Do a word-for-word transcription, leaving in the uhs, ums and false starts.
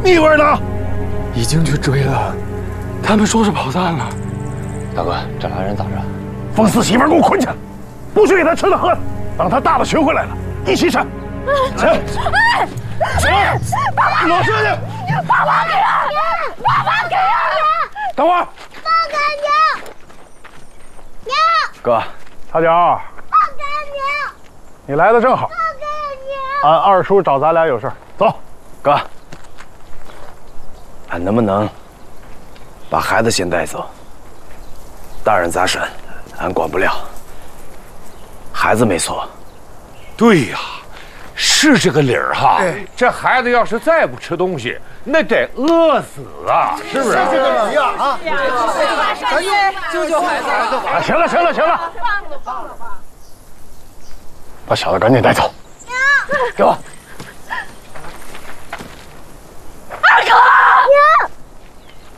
蜜味呢？ 已经去追了，他们说是跑散了。 大哥，这俩人咋着？ 封四媳妇给我捆起来，不许给他吃的喝的，等他大了学回来了，一起审。审！ 哎， 审！ 爸爸， 老实去！ 爸爸给我，爸爸给我！ 等会儿。 爸给娘，娘。 哥， 大脚。 爸给娘。 你来的正好。 爸给娘。 俺二叔找咱俩有事，走。 哥，俺能不能把孩子先带走？大人咋审，俺管不了。孩子没错。 对呀，是这个理儿哈。 对， 这孩子要是再不吃东西，那得饿死啊，是不是？ 是这个理呀啊！ 赶紧救救孩子！ 啊，行了行了行了，把小子赶紧带走。 娘， 给我。